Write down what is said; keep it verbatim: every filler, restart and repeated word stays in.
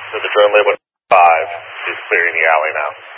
So the drone label five is clearing the alley now.